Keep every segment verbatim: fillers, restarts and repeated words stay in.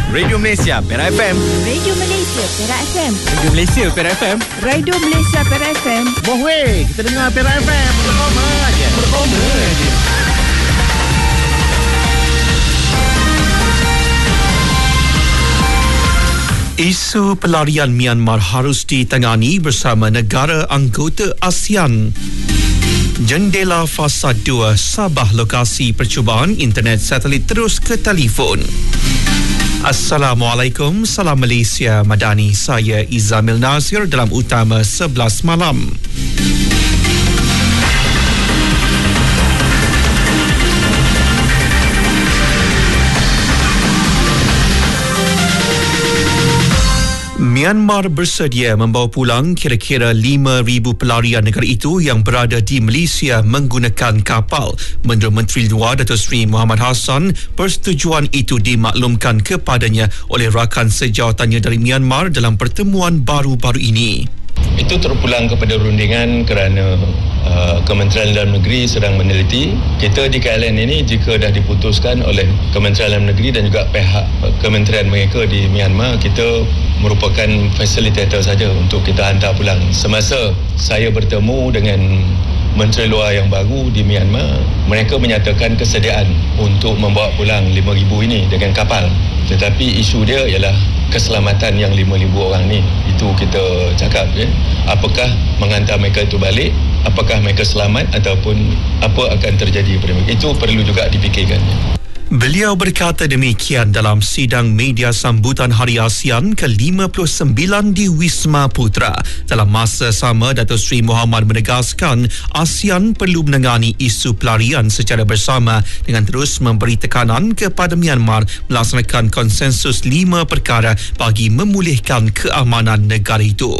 Radio Malaysia Perak F M. Radio Malaysia Perak F M. Radio Malaysia Perak F M. Radio Malaysia Perak F M. Boh weh, kita dengar Perak F M. Berkoma aja. Berkoma aja. Isu pelarian Myanmar harus ditangani bersama negara anggota ASEAN. Jendela Fasa dua Sabah lokasi percubaan internet satelit terus ke telefon. Assalamualaikum, salam Malaysia Madani. Saya Izamil Nazir dalam Utama sebelas malam. Myanmar bersedia membawa pulang kira-kira lima ribu pelarian negara itu yang berada di Malaysia menggunakan kapal. Menurut Menteri Luar Datuk Seri Muhammad Hassan, persetujuan itu dimaklumkan kepadanya oleh rakan sejawatannya dari Myanmar dalam pertemuan baru-baru ini. Itu terpulang kepada rundingan kerana uh, Kementerian Dalam Negeri sedang meneliti. Kita di K L N ini jika dah diputuskan oleh Kementerian Dalam Negeri dan juga pihak kementerian mereka di Myanmar, kita merupakan fasilitator saja untuk kita hantar pulang. Semasa saya bertemu dengan Menteri Luar yang baru di Myanmar, mereka menyatakan kesediaan untuk membawa pulang lima ribu ini dengan kapal. Tetapi isu dia ialah keselamatan yang lima ribu orang ni. Itu kita cakap ya. Apakah menghantar mereka itu balik, apakah mereka selamat ataupun apa akan terjadi pada mereka. Itu perlu juga dipikirkan. Beliau berkata demikian dalam sidang media sambutan Hari ASEAN ke lima puluh sembilan di Wisma Putra. Dalam masa sama, Datuk Seri Muhammad menegaskan ASEAN perlu menangani isu pelarian secara bersama dengan terus memberi tekanan kepada Myanmar melaksanakan konsensus lima perkara bagi memulihkan keamanan negara itu.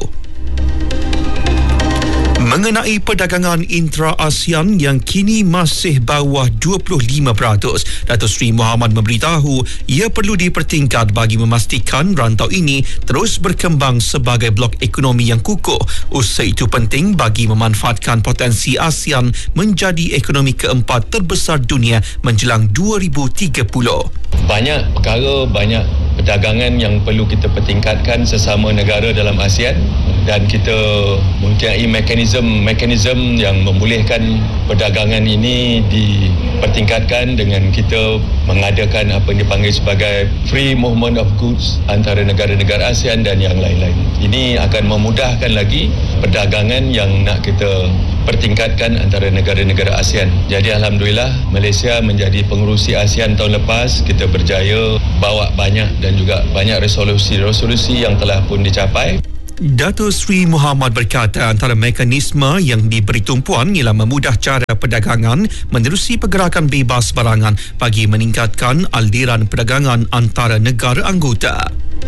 Mengenai perdagangan intra-ASEAN yang kini masih bawah dua puluh lima peratus, Datuk Seri Muhammad memberitahu ia perlu dipertingkat bagi memastikan rantau ini terus berkembang sebagai blok ekonomi yang kukuh. Usaha itu penting bagi memanfaatkan potensi ASEAN menjadi ekonomi keempat terbesar dunia menjelang dua ribu tiga puluh. Banyak perkara, banyak perdagangan yang perlu kita pertingkatkan sesama negara dalam ASEAN dan kita mempunyai mekanisme-mekanisme yang membolehkan perdagangan ini dipertingkatkan dengan kita mengadakan apa yang dipanggil sebagai free movement of goods antara negara-negara ASEAN dan yang lain-lain. Ini akan memudahkan lagi perdagangan yang nak kita pertingkatkan antara negara-negara ASEAN. Jadi Alhamdulillah Malaysia menjadi pengerusi ASEAN tahun lepas. Kita berjaya bawa banyak dan juga banyak resolusi-resolusi yang telah pun dicapai. Datuk Seri Muhammad berkata antara mekanisme yang diberi tumpuan ialah memudah cara perdagangan menerusi pergerakan bebas barangan bagi meningkatkan aliran perdagangan antara negara anggota.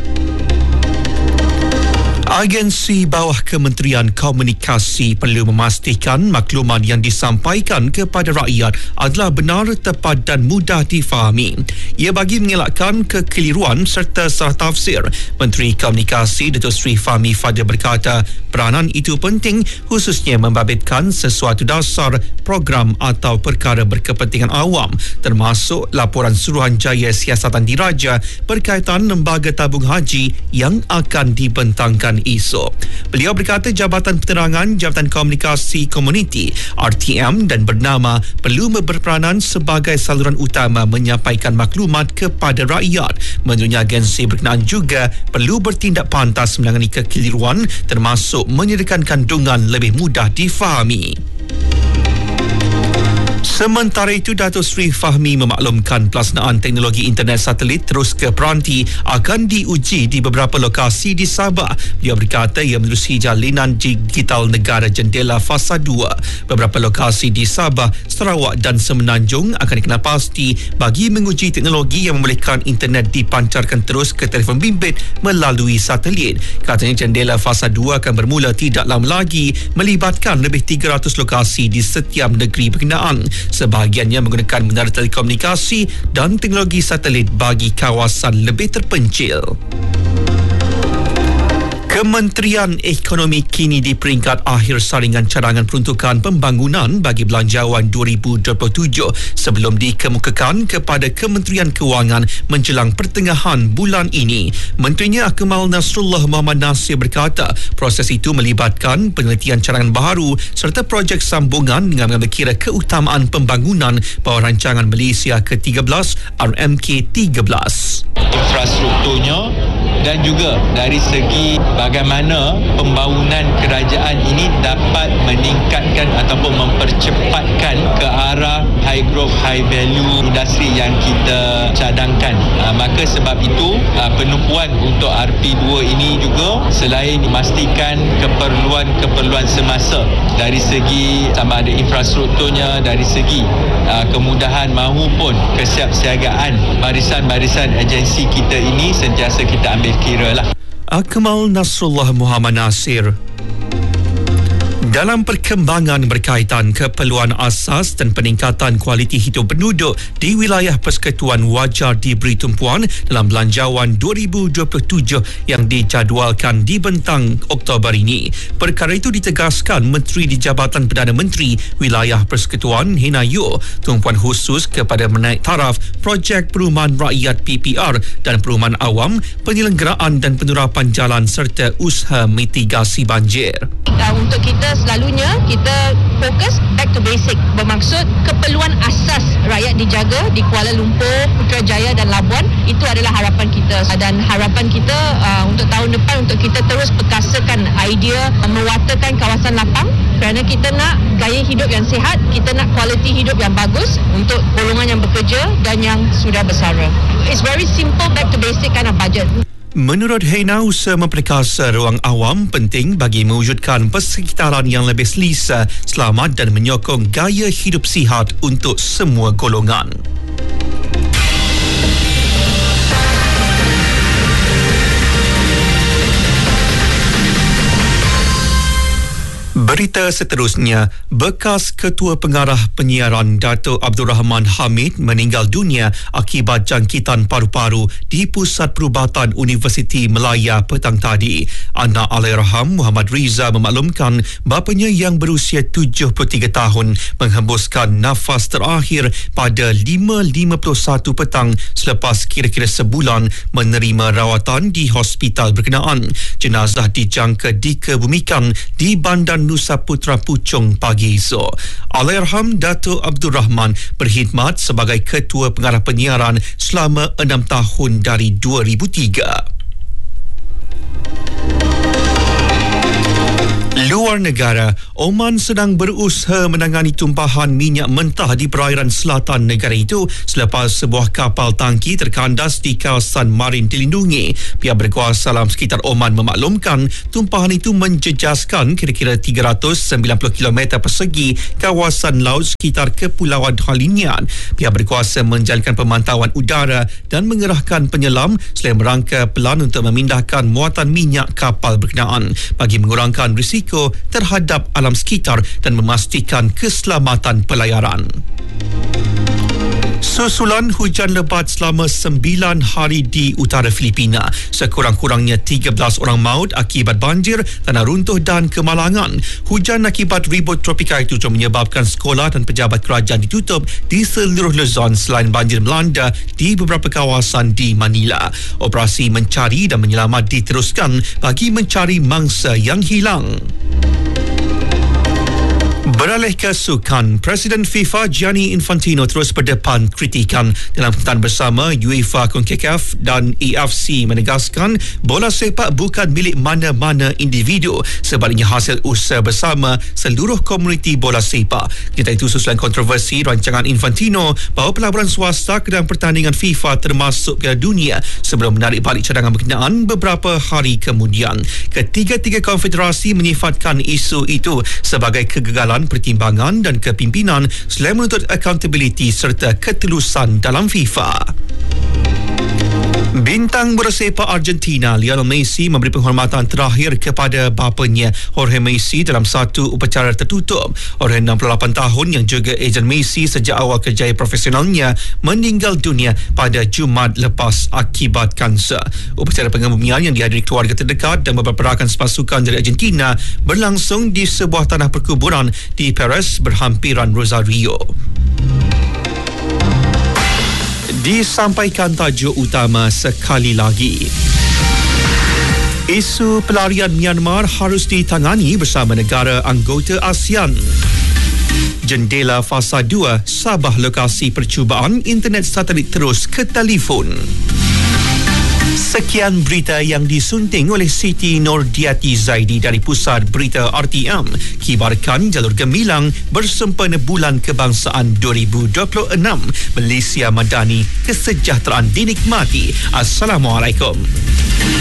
Agensi bawah Kementerian Komunikasi perlu memastikan maklumat yang disampaikan kepada rakyat adalah benar, tepat dan mudah difahami. Ia bagi mengelakkan kekeliruan serta salah tafsir. Menteri Komunikasi Datuk Seri Fahmi Fadzil berkata peranan itu penting khususnya membabitkan sesuatu dasar program atau perkara berkepentingan awam termasuk laporan Suruhanjaya Siasatan Diraja berkaitan lembaga tabung haji yang akan dibentangkan esok. Beliau berkata Jabatan Penerangan, Jabatan Komunikasi Komuniti R T M dan bernama perlu berperanan sebagai saluran utama menyampaikan maklumat kepada rakyat. Menurutnya agensi berkenaan juga perlu bertindak pantas menangani kekeliruan termasuk menyediakan kandungan lebih mudah difahami. Sementara itu, Datuk Seri Fahmi memaklumkan pelaksanaan teknologi internet satelit terus ke peranti akan diuji di beberapa lokasi di Sabah. Dia berkata ia menerusi jalinan digital negara Jendela Fasa dua. Beberapa lokasi di Sabah, Sarawak dan Semenanjung akan dikenal pasti bagi menguji teknologi yang membolehkan internet dipancarkan terus ke telefon bimbit melalui satelit. Katanya Jendela Fasa dua akan bermula tidak lama lagi melibatkan lebih tiga ratus lokasi di setiap negeri berkenaan. Sebahagiannya menggunakan menara telekomunikasi dan teknologi satelit bagi kawasan lebih terpencil. Kementerian Ekonomi kini di peringkat akhir saringan cadangan peruntukan pembangunan bagi belanjawan dua ribu dua puluh tujuh sebelum dikemukakan kepada Kementerian Kewangan menjelang pertengahan bulan ini. Menterinya Akmal Nasrullah Muhammad Nasir berkata proses itu melibatkan penelitian cadangan baharu serta projek sambungan dengan mengambil kira keutamaan pembangunan bawah rancangan Malaysia ke tiga belas R M K tiga belas. Infrastrukturnya dan juga dari segi bagaimana pembangunan kerajaan ini dapat meningkatkan ataupun mempercepatkan ke arah high growth, high value industri yang kita cadangkan. Uh, maka sebab itu uh, penumpuan untuk R P dua ini juga selain memastikan keperluan-keperluan semasa dari segi sama ada infrastrukturnya, dari segi uh, kemudahan mahupun kesiapsiagaan barisan-barisan agensi kita ini sentiasa kita ambil kira lah. Akmal Nasrullah Muhammad Nasir. Dalam perkembangan berkaitan keperluan asas dan peningkatan kualiti hidup penduduk di wilayah Persekutuan wajar diberi tumpuan dalam belanjawan dua ribu dua puluh tujuh yang dijadualkan di bentang Oktober ini. Perkara itu ditegaskan Menteri di Jabatan Perdana Menteri Wilayah Persekutuan Hina Yeoh, tumpuan khusus kepada menaik taraf projek perumahan rakyat P P R dan perumahan awam, penyelenggaraan dan penerapan jalan serta usaha mitigasi banjir. Uh, untuk kita selalunya kita fokus back to basic, bermaksud keperluan asas rakyat dijaga di Kuala Lumpur, Putrajaya dan Labuan. Itu adalah harapan kita dan harapan kita uh, untuk tahun depan untuk kita terus perkasakan idea uh, mewatakan kawasan lapang kerana kita nak gaya hidup yang sihat, kita nak kualiti hidup yang bagus untuk golongan yang bekerja dan yang sudah bersara. It's very simple back to basic kind of budget. Menurut Hina, usaha memperkasa ruang awam penting bagi mewujudkan persekitaran yang lebih selesa, selamat dan menyokong gaya hidup sihat untuk semua golongan. Berita seterusnya, bekas Ketua Pengarah Penyiaran Dato' Abdul Rahman Hamid meninggal dunia akibat jangkitan paru-paru di Pusat Perubatan Universiti Melaya petang tadi. Anak Allahyarham Muhammad Riza memaklumkan bapanya yang berusia tujuh puluh tiga tahun menghembuskan nafas terakhir pada lima lima puluh satu petang selepas kira-kira sebulan menerima rawatan di hospital berkenaan. Jenazah dijangka dikebumikan di Bandar Nusa Putra Puchong pagi esok. Allahyarham Dato' Abdul Rahman berkhidmat sebagai Ketua Pengarah Penyiaran selama enam tahun dari dua ribu tiga. Luar negara, Oman sedang berusaha menangani tumpahan minyak mentah di perairan selatan negara itu selepas sebuah kapal tangki terkandas di kawasan marin dilindungi. Pihak berkuasa dalam sekitar Oman memaklumkan tumpahan itu menjejaskan kira-kira tiga ratus sembilan puluh kilometer persegi kawasan laut sekitar Kepulauan Halinian. Pihak berkuasa menjalankan pemantauan udara dan mengerahkan penyelam selain merangka pelan untuk memindahkan muatan minyak kapal berkenaan bagi mengurangkan risiko terhadap alam sekitar dan memastikan keselamatan pelayaran. Susulan hujan lebat selama sembilan hari di utara Filipina. Sekurang-kurangnya tiga belas orang maut akibat banjir, tanah runtuh dan kemalangan. Hujan akibat ribut tropika itu juga menyebabkan sekolah dan pejabat kerajaan ditutup di seluruh Luzon selain banjir melanda di beberapa kawasan di Manila. Operasi mencari dan menyelamat diteruskan bagi mencari mangsa yang hilang. Beralih ke sukan, Presiden FIFA Gianni Infantino terus berdepan kritikan dalam pertemuan bersama UEFA, CONCACAF dan A F C menegaskan bola sepak bukan milik mana-mana individu, sebaliknya hasil usaha bersama seluruh komuniti bola sepak. Kita itu susulan kontroversi rancangan Infantino bahawa pelaburan swasta ke dalam pertandingan FIFA termasuk Piala Dunia sebelum menarik balik cadangan berkenaan beberapa hari kemudian. Ketiga-tiga konfederasi menyifatkan isu itu sebagai kegagalan pertimbangan dan kepimpinan selain menuntut accountability serta ketulusan dalam FIFA. Bintang bola sepak Argentina Lionel Messi memberi penghormatan terakhir kepada bapanya Jorge Messi dalam satu upacara tertutup. Orang enam puluh lapan tahun yang juga ejen Messi sejak awal kerjaya profesionalnya meninggal dunia pada Jumaat lepas akibat kanser. Upacara pengebumian yang dihadiri keluarga terdekat dan beberapa rakan sepasukan dari Argentina berlangsung di sebuah tanah perkuburan di Paris berhampiran Rosario. Disampaikan tajuk utama sekali lagi. Isu pelarian Myanmar harus ditangani bersama negara anggota ASEAN. Jendela fasa dua Sabah lokasi percubaan internet satelit terus ke telefon. Sekian berita yang disunting oleh Siti Nordiati Zaidi dari Pusat Berita R T M. Kibarkan jalur gemilang bersempena Bulan Kebangsaan dua ribu dua puluh enam. Malaysia Madani, kesejahteraan dinikmati. Assalamualaikum.